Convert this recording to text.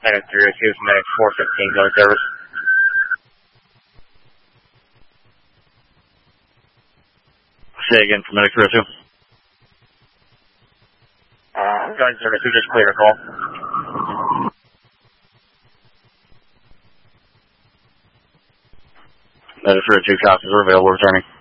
Medic 302 from Medic 415, go to service. Say again from Medic 302. Go to service, we just cleared a call. Medic 302 copies are available, returning.